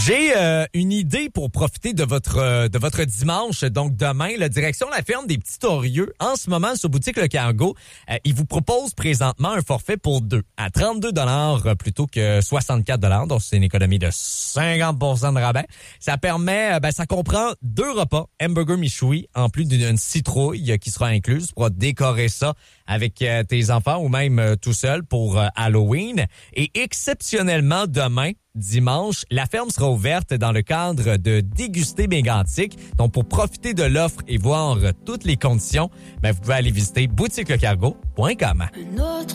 J'ai une idée pour profiter de votre dimanche. Donc demain, la direction la ferme des Petits Torieux. En ce moment, sur Boutique Le Cargo, il vous propose présentement un forfait pour deux à 32 $ plutôt que 64 $. Donc c'est une économie de 50% de rabais. Ça permet, ça comprend 2 repas, hamburger michoui, en plus d'une citrouille qui sera incluse pour décorer ça avec tes enfants ou même tout seul pour Halloween. Et exceptionnellement demain, dimanche, la ferme sera ouverte dans le cadre de Déguster Mégantic. Donc, pour profiter de l'offre et voir toutes les conditions, vous pouvez aller visiter boutiquelecargo.com.